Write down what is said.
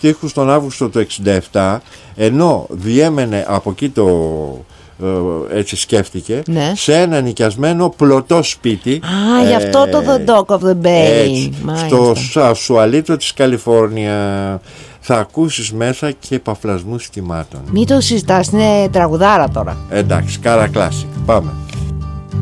τοίχους τον Αύγουστο του 1967, ενώ διέμενε από εκεί έτσι σκέφτηκε, ναι, σε ένα νοικιασμένο πλωτό σπίτι. Γι' αυτό το The Dock of the Bay. Στο Σασουαλίτο της Καλιφόρνια. Θα ακούσεις μέσα και παφλασμούς κυμάτων. Μην το συζητάς, είναι τραγουδάρα τώρα. Εντάξει, κάρα κλάσικ. Πάμε.